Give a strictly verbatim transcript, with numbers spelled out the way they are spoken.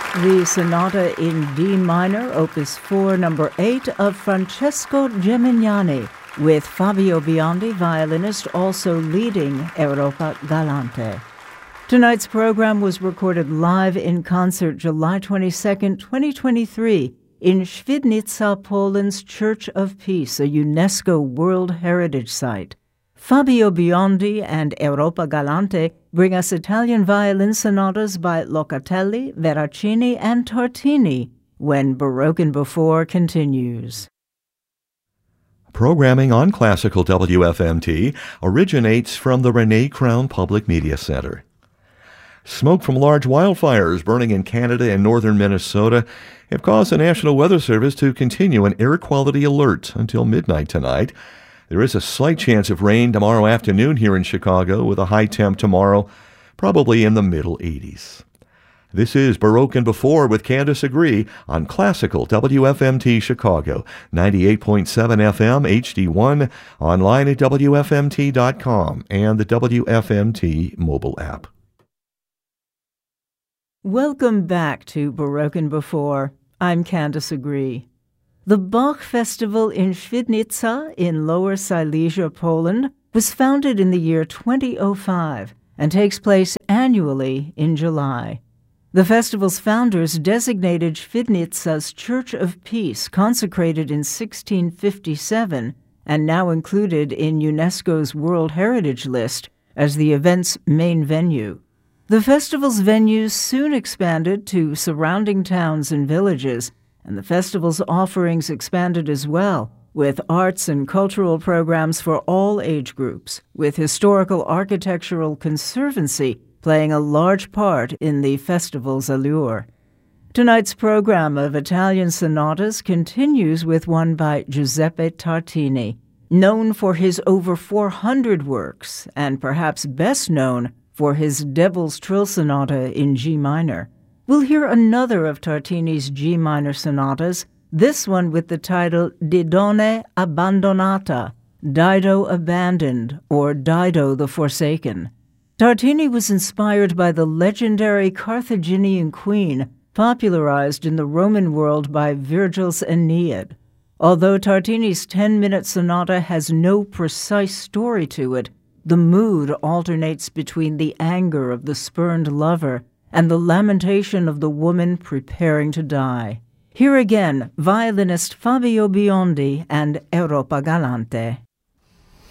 The Sonata in D minor, opus four, number eight of Francesco Gemignani, with Fabio Biondi, violinist, also leading Europa Galante. Tonight's program was recorded live in concert July twenty-second, twenty twenty-three, in Świdnica, Poland's Church of Peace, a UNESCO World Heritage Site. Fabio Biondi and Europa Galante bring us Italian violin sonatas by Locatelli, Veracini, and Tartini, when Baroque and Before continues. Programming on Classical W F M T originates from the Renee Crown Public Media Center. Smoke from large wildfires burning in Canada and northern Minnesota have caused the National Weather Service to continue an air quality alert until midnight tonight. There is a slight chance of rain tomorrow afternoon here in Chicago, with a high temp tomorrow, probably in the middle eighties. This is Baroque and Before with Candace Agree on Classical W F M T Chicago, ninety-eight point seven F M H D one, online at W F M T dot com and the W F M T mobile app. Welcome back to Baroque and Before. I'm Candace Agree. The Bach Festival in Świdnica in Lower Silesia, Poland, was founded in the year twenty oh five and takes place annually in July. The festival's founders designated Świdnica's Church of Peace, consecrated in sixteen fifty-seven and now included in UNESCO's World Heritage List, as the event's main venue. The festival's venues soon expanded to surrounding towns and villages, and the festival's offerings expanded as well, with arts and cultural programs for all age groups, with historical architectural conservancy playing a large part in the festival's allure. Tonight's program of Italian sonatas continues with one by Giuseppe Tartini, known for his over four hundred works, and perhaps best known for his Devil's Trill Sonata in G minor. We'll hear another of Tartini's G minor sonatas, this one with the title Didone Abbandonata, Dido Abandoned, or Dido the Forsaken. Tartini was inspired by the legendary Carthaginian queen, popularized in the Roman world by Virgil's Aeneid. Although Tartini's ten-minute sonata has no precise story to it, the mood alternates between the anger of the spurned lover and the lamentation of the woman preparing to die. Here again, violinist Fabio Biondi and Europa Galante.